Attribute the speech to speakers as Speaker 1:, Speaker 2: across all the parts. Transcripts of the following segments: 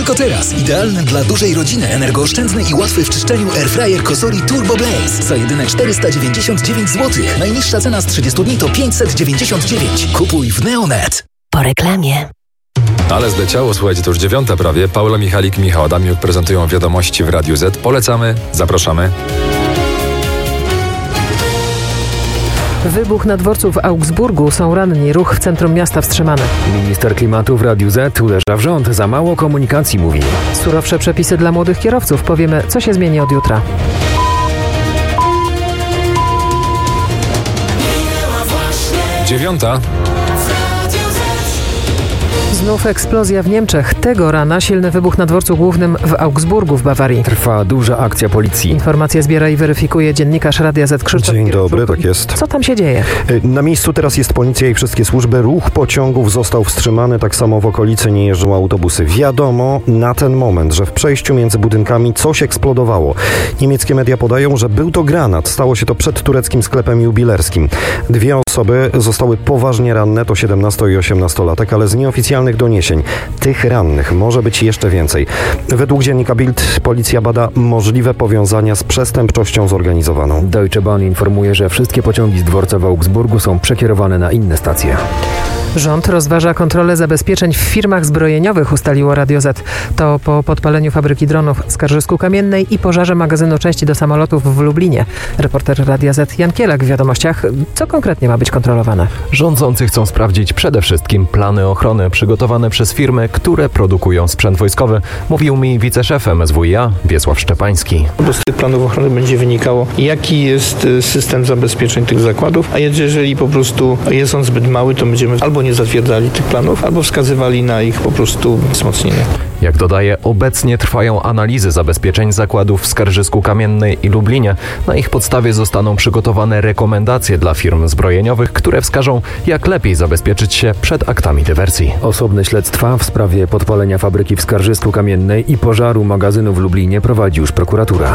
Speaker 1: Tylko teraz idealny dla dużej rodziny, energooszczędny i łatwy w czyszczeniu airfryer Cosori Turbo Blaze za jedyne 499 zł. Najniższa cena z 30 dni to 599. Kupuj w Neonet.
Speaker 2: Po reklamie.
Speaker 3: Ale zleciało, słuchajcie, to już 9 prawie. Paula Michalik i Michał Adamiuk prezentują wiadomości w Radiu Z. Polecamy, zapraszamy.
Speaker 4: Wybuch na dworcu w Augsburgu, są ranni, ruch w centrum miasta wstrzymany.
Speaker 5: Minister klimatu w Radiu Z uderza w rząd, za mało komunikacji, mówi.
Speaker 4: Surowsze przepisy dla młodych kierowców, powiemy, co się zmieni od jutra.
Speaker 3: Dziewiąta.
Speaker 4: Znów eksplozja w Niemczech. Tego rana silny wybuch na dworcu głównym w Augsburgu w Bawarii.
Speaker 5: Trwa duża akcja policji.
Speaker 4: Informacje zbiera i weryfikuje dziennikarz Radia Z Krzysztof.
Speaker 6: Dzień dobry, tak jest.
Speaker 4: Co tam się dzieje?
Speaker 6: Na miejscu teraz jest policja i wszystkie służby. Ruch pociągów został wstrzymany, tak samo w okolicy nie jeżdżą autobusy. Wiadomo na ten moment, że w przejściu między budynkami coś eksplodowało. Niemieckie media podają, że był to granat. Stało się to przed tureckim sklepem jubilerskim. 2 osoby zostały poważnie ranne, to 17 i 18-latek, ale z nieoficjalnych doniesień tych rannych może być jeszcze więcej. Według dziennika Bild policja bada możliwe powiązania z przestępczością zorganizowaną.
Speaker 5: Deutsche Bahn informuje, że wszystkie pociągi z dworca w Augsburgu są przekierowane na inne stacje.
Speaker 4: Rząd rozważa kontrolę zabezpieczeń w firmach zbrojeniowych, ustaliło Radio Z. To po podpaleniu fabryki dronów w Skarżysku-Kamiennej i pożarze magazynu części do samolotów w Lublinie. Reporter Radia Z Jan Kielak w wiadomościach. Co konkretnie ma być kontrolowane?
Speaker 7: Rządzący chcą sprawdzić przede wszystkim plany ochrony przygotowane przez firmy, które produkują sprzęt wojskowy, mówił mi wiceszef MSWiA Wiesław Szczepański.
Speaker 8: Z tych planów ochrony będzie wynikało, jaki jest system zabezpieczeń tych zakładów, a jeżeli po prostu jest on zbyt mały, to będziemy albo nie zatwierdzali tych planów, albo wskazywali na ich po prostu wzmocnienie.
Speaker 7: Jak dodaje, obecnie trwają analizy zabezpieczeń zakładów w Skarżysku-Kamiennej i Lublinie. Na ich podstawie zostaną przygotowane rekomendacje dla firm zbrojeniowych, które wskażą, jak lepiej zabezpieczyć się przed aktami dywersji.
Speaker 5: Osobne śledztwa w sprawie podpalenia fabryki w Skarżysku-Kamiennej i pożaru magazynu w Lublinie prowadzi już prokuratura.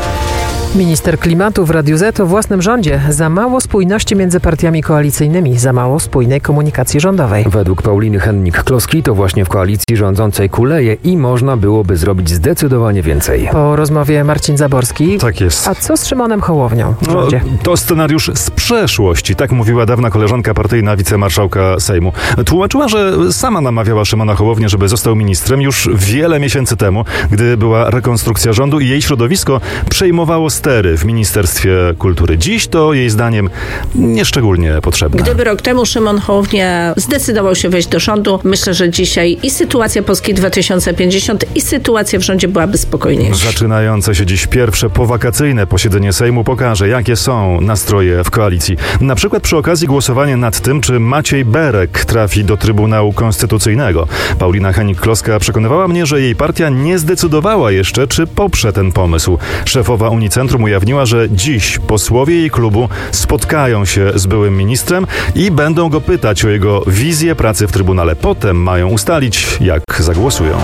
Speaker 4: Minister klimatu w Radiu Z o własnym rządzie. Za mało spójności między partiami koalicyjnymi, za mało spójnej komunikacji rządowej.
Speaker 5: Według Pauliny Hennig-Kloski to właśnie w koalicji rządzącej kuleje i można byłoby zrobić zdecydowanie więcej.
Speaker 4: Po rozmowie Marcin Zaborski.
Speaker 9: Tak jest.
Speaker 4: A co z Szymonem Hołownią w rządzie?
Speaker 9: To scenariusz z przeszłości, tak mówiła dawna koleżanka partyjna wicemarszałka Sejmu. Tłumaczyła, że sama namawiała Szymona Hołownię, żeby został ministrem już wiele miesięcy temu, gdy była rekonstrukcja rządu i jej środowisko przejmowało stery w Ministerstwie Kultury. Dziś to jej zdaniem nieszczególnie potrzebne.
Speaker 10: Gdyby rok temu Szymon Hołownia zdecydował się wejść do rządu, myślę, że dzisiaj i sytuacja Polski 2050 i sytuacja w rządzie byłaby spokojniejsza.
Speaker 9: Zaczynające się dziś pierwsze powakacyjne posiedzenie Sejmu pokaże, jakie są nastroje w koalicji. Na przykład przy okazji głosowania nad tym, czy Maciej Berek trafi do Trybunału Konstytucyjnego. Paulina Hennig-Kloska przekonywała mnie, że jej partia nie zdecydowała jeszcze, czy poprze ten pomysł. Szefowa Unicentrum ujawniła, że dziś posłowie jej klubu spotkają się z byłym ministrem i będą go pytać o jego wizję pracy w Trybunale. Potem mają ustalić, jak zagłosują.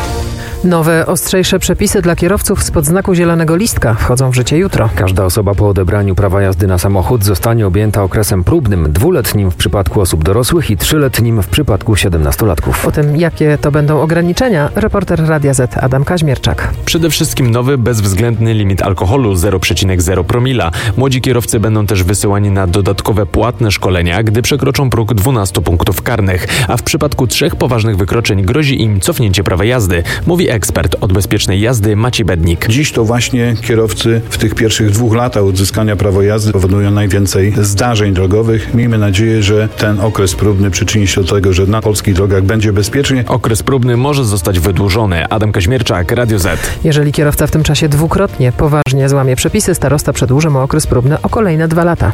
Speaker 4: Nowe, ostrzejsze przepisy dla kierowców spod znaku zielonego listka wchodzą w życie jutro.
Speaker 5: Każda osoba po odebraniu prawa jazdy na samochód zostanie objęta okresem próbnym 2-letnim w przypadku osób dorosłych i 3-letnim w przypadku 17-latków.
Speaker 4: O tym, jakie to będą ograniczenia, reporter Radia Z Adam Kaźmierczak.
Speaker 11: Przede wszystkim nowy, bezwzględny limit alkoholu 0,0 promila. Młodzi kierowcy będą też wysyłani na dodatkowe płatne szkolenia, gdy przekroczą próg 12 punktów karnych, a w przypadku 3 poważnych wykroczeń grozi im cofnięcie prawa jazdy, mówi ekspert od bezpiecznej jazdy Maciej Bednik.
Speaker 12: Dziś to właśnie kierowcy w tych pierwszych 2 latach odzyskania prawa jazdy powodują najwięcej zdarzeń drogowych. Miejmy nadzieję, że ten okres próbny przyczyni się do tego, że na polskich drogach będzie bezpiecznie.
Speaker 11: Okres próbny może zostać wydłużony. Adam Kaźmierczak, Radio Z.
Speaker 4: Jeżeli kierowca w tym czasie dwukrotnie poważnie złamie przepisy, starosta przedłuży mu okres próbny o kolejne 2 lata.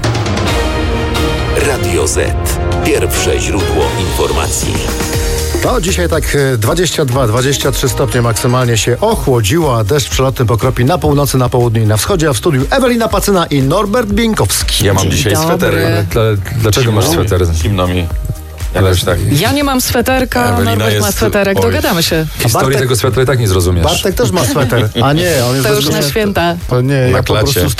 Speaker 13: Radio Z. Pierwsze źródło informacji.
Speaker 14: No, dzisiaj tak 22-23 stopnie maksymalnie się ochłodziło, a deszcz przelotny pokropi na północy, na południu i na wschodzie, a w studiu Ewelina Pacyna i Norbert Bieńkowski.
Speaker 3: Ja mam dzisiaj sweter. Dlaczego masz sweter?
Speaker 15: Zimno mi.
Speaker 3: Tak.
Speaker 16: Ja nie mam sweterka,
Speaker 3: Ewelina
Speaker 16: Norbert ma sweterek, dogadamy się.
Speaker 3: Historii tego swetra i tak nie zrozumiesz.
Speaker 14: Bartek też ma sweter, a nie, on jest
Speaker 16: to już na święta.
Speaker 14: To nie,
Speaker 3: na
Speaker 14: ja po
Speaker 3: klacie.
Speaker 14: prostu